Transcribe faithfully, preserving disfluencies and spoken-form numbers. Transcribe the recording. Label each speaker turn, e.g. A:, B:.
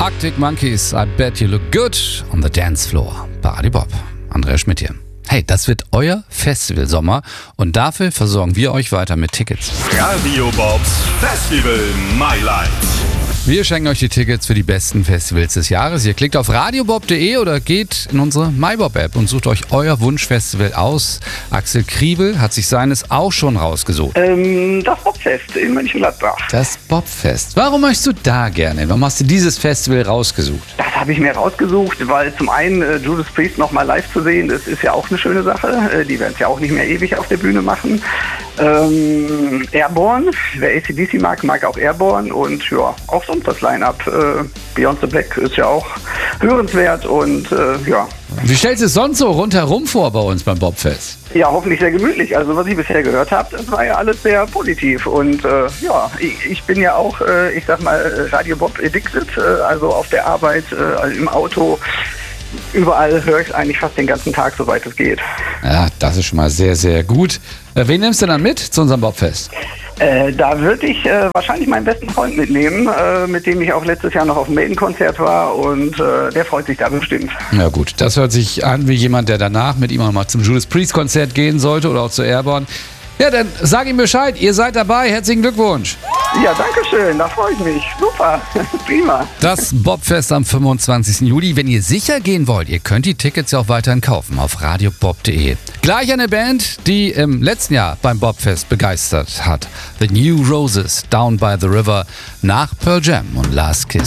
A: Arctic Monkeys, I bet you look good on the dance floor. Bei Radio Bob. Andreas Schmidt hier. Hey, das wird euer Festivalsommer und dafür versorgen wir euch weiter mit Tickets.
B: Radio Bobs Festival My Life.
A: Wir schenken euch die Tickets für die besten Festivals des Jahres. Ihr klickt auf radiobob punkt de oder geht in unsere MyBob-App und sucht euch euer Wunschfestival aus. Axel Kriebel hat sich seines auch schon rausgesucht.
C: Ähm, das Bobfest in Mönchengladbach.
A: Das Bobfest. Warum möchtest du da gerne hin? Warum hast du dieses Festival rausgesucht?
C: Das habe ich mir rausgesucht, weil zum einen äh, Judas Priest noch mal live zu sehen, das ist ja auch eine schöne Sache. Äh, die werden es ja auch nicht mehr ewig auf der Bühne machen. Ähm, Airborne, wer A C D C mag, mag auch Airborne und ja, auch sonst das Line-Up. Äh, Beyond the Black ist ja auch hörenswert und äh, ja.
A: Wie stellst du es sonst so rundherum vor bei uns beim Bobfest?
C: Ja, hoffentlich sehr gemütlich. Also was ich bisher gehört habe, das war ja alles sehr positiv. Und äh, ja, ich, ich bin ja auch, äh, ich sag mal, Radio Bob addicted. Äh, also auf der Arbeit, äh, im Auto, überall höre ich eigentlich fast den ganzen Tag, soweit es geht.
A: Ja, das ist schon mal sehr, sehr gut. Äh, wen nimmst du dann mit zu unserem Bobfest?
C: Äh, da würde ich äh, wahrscheinlich meinen besten Freund mitnehmen, äh, mit dem ich auch letztes Jahr noch auf dem Maiden-Konzert war und äh, der freut sich da bestimmt.
A: Ja gut, das hört sich an wie jemand, der danach mit ihm auch mal zum Judas Priest-Konzert gehen sollte oder auch zu Airborne. Ja, dann sag ihm Bescheid, ihr seid dabei, herzlichen Glückwunsch.
C: Ja, danke schön, da freue ich mich. Super, prima.
A: Das Bobfest am fünfundzwanzigsten Juli. Wenn ihr sicher gehen wollt, ihr könnt die Tickets ja auch weiterhin kaufen auf radiobob punkt de. Gleich eine Band, die im letzten Jahr beim Bobfest begeistert hat. The New Roses, Down by the River, nach Pearl Jam und Last Kiss.